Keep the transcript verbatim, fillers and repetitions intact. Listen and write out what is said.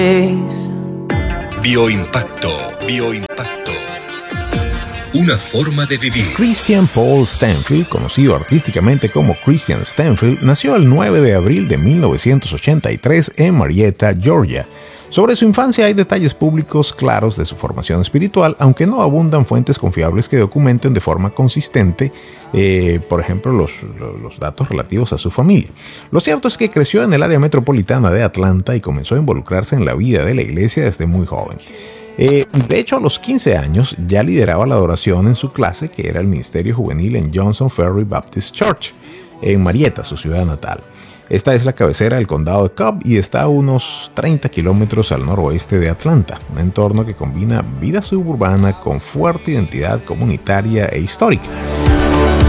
Bioimpacto, bioimpacto. Una forma de vivir. Christian Paul Stanfield, conocido artísticamente como Christian Stanfield, nació el nueve de abril de mil novecientos ochenta y tres en Marietta, Georgia. Sobre su infancia hay detalles públicos claros de su formación espiritual, aunque no abundan fuentes confiables que documenten de forma consistente, eh, por ejemplo, los, los datos relativos a su familia. Lo cierto es que creció en el área metropolitana de Atlanta y comenzó a involucrarse en la vida de la iglesia desde muy joven. Eh, de hecho, a los quince años ya lideraba la adoración en su clase, que era el ministerio juvenil en Johnson Ferry Baptist Church, en Marietta, su ciudad natal. Esta es la cabecera del condado de Cobb y está a unos treinta kilómetros al noroeste de Atlanta, un entorno que combina vida suburbana con fuerte identidad comunitaria e histórica.